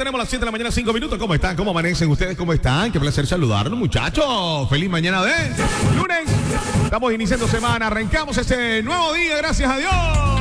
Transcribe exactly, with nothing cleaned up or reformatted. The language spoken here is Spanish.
tenemos las siete de la mañana, cinco minutos. ¿Cómo están? ¿Cómo amanecen ustedes? ¿Cómo están? Qué placer saludarlos, muchachos. Feliz mañana de lunes. Estamos iniciando semana. Arrancamos este nuevo día, gracias a Dios.